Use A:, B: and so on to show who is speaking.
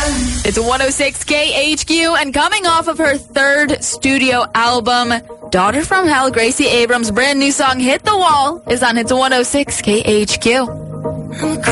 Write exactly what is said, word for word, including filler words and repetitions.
A: It's one oh six K H Q, and coming off of her third studio album, Daughter from Hell, Gracie Abrams' brand new song, Hit the Wall, is on Hits one oh six K H Q.